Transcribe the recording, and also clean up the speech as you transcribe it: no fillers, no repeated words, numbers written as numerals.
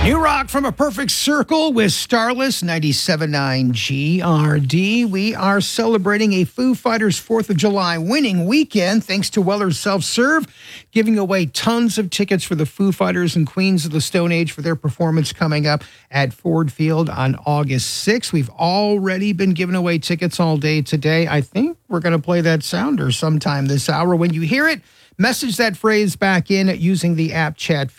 New rock from A Perfect Circle with Starless 97.9 GRD. We are celebrating a Foo Fighters 4th of July winning weekend thanks to Weller's Self-Serve, giving away tons of tickets for the Foo Fighters and Queens of the Stone Age for their performance coming up at Ford Field on August 6th. We've already been giving away tickets all day today. I think we're going to play that sounder sometime this hour. When you hear it, message that phrase back in using the app chat